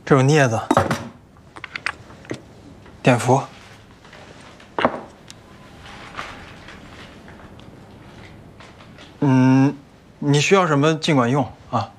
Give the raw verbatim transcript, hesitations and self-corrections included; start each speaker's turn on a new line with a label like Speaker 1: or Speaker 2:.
Speaker 1: 这有镊子、碘伏。嗯，你需要什么尽管用啊。